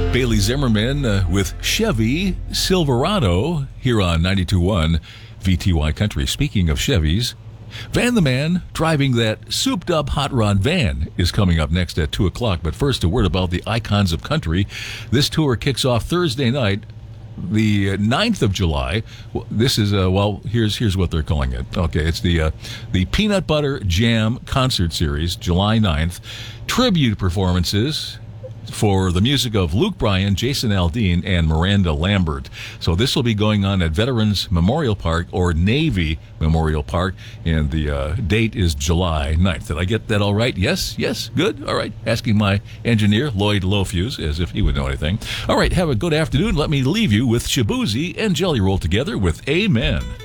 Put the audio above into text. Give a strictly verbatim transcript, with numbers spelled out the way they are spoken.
Bailey Zimmerman uh, with Chevy Silverado here on ninety-two point one V T Y Country. Speaking of Chevys, Van the Man driving that souped-up hot rod van is coming up next at two o'clock. But first, a word about the Icons of Country. This tour kicks off Thursday night, the ninth of July. This is, uh, well, here's here's what they're calling it. Okay, it's the uh, the Peanut Butter Jam Concert Series, July ninth. Tribute performances for the music of Luke Bryan, Jason Aldean, and Miranda Lambert. So this will be going on at Veterans Memorial Park or Navy Memorial Park, and the uh, date is July ninth. Did I get that all right? Yes? Yes? Good? All right. Asking my engineer, Lloyd Lofuse, as if he would know anything. All right, have a good afternoon. Let me leave you with Shabuzi and Jelly Roll together with Amen.